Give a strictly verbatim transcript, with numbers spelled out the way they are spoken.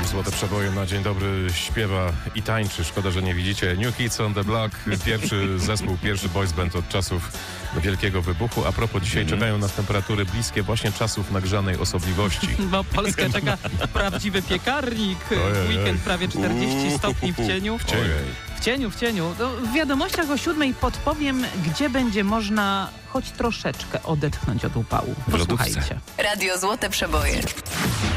Złote Przeboje na dzień dobry śpiewa i tańczy. Szkoda, że nie widzicie. New Kids on the Block, pierwszy zespół, pierwszy boys band od czasów Wielkiego Wybuchu. A propos, dzisiaj mm. czekają nas temperatury bliskie właśnie czasów nagrzanej osobliwości. Bo Polskę czeka prawdziwy piekarnik. Ojej, Weekend prawie czterdzieści stopni w cieniu. W cieniu. W cieniu, w cieniu. No, w wiadomościach o siódmej podpowiem, gdzie będzie można choć troszeczkę odetchnąć od upału. Posłuchajcie. Radio Złote Przeboje.